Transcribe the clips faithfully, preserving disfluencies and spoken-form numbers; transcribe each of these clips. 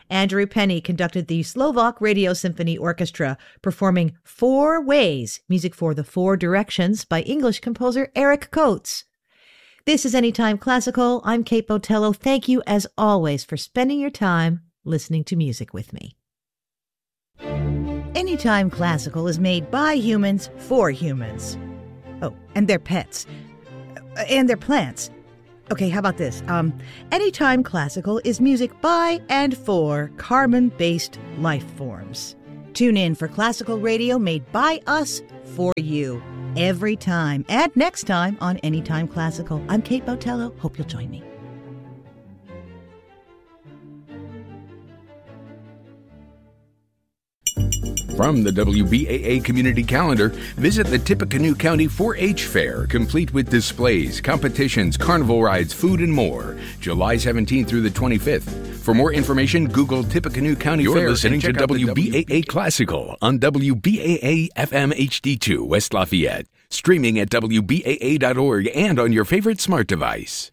Andrew Penny conducted the Slovak Radio Symphony Orchestra, performing Four Ways, music for The Four Directions by English composer Eric Coates. This is Anytime Classical. I'm Kate Botello. Thank you, as always, for spending your time listening to music with me. Anytime Classical is made by humans for humans. Oh, and their pets. And their plants. Okay, how about this? Um, Anytime Classical is music by and for carbon-based life forms. Tune in for classical radio made by us for you every time and next time on Anytime Classical. I'm Kate Botello. Hope you'll join me. From the W B A A Community Calendar, visit the Tippecanoe County four H Fair, complete with displays, competitions, carnival rides, food, and more, July seventeenth through the twenty-fifth. For more information, Google Tippecanoe County You're Fair. You're listening to W B A A Classical on W B A A F M H D two West Lafayette, streaming at W B A A dot org and on your favorite smart device.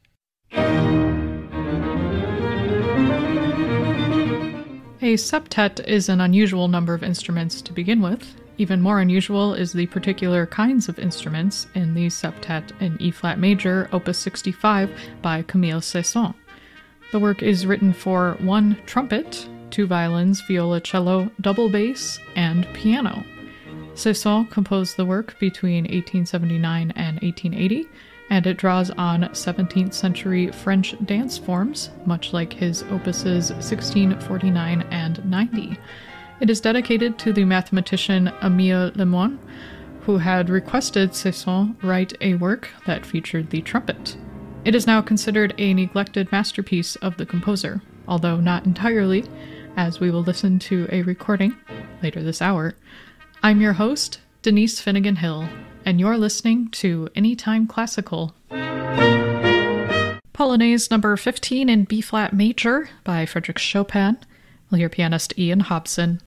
A septet is an unusual number of instruments to begin with. Even more unusual is the particular kinds of instruments in the septet in E-flat major, opus sixty-five, by Camille Saint-Saëns. The work is written for one trumpet, two violins, viola-cello, double bass, and piano. Saint-Saëns composed the work between eighteen seventy-nine and eighteen eighty, and it draws on seventeenth century French dance forms, much like his opuses sixteen, forty-nine, and ninety. It is dedicated to the mathematician Émile Lemoine, who had requested Saint-Saëns write a work that featured the trumpet. It is now considered a neglected masterpiece of the composer, although not entirely, as we will listen to a recording later this hour. I'm your host, Denise Finnegan Hill, and you're listening to Anytime Classical. Polonaise number fifteen in B-flat major by Frédéric Chopin. We'll hear pianist Ian Hobson.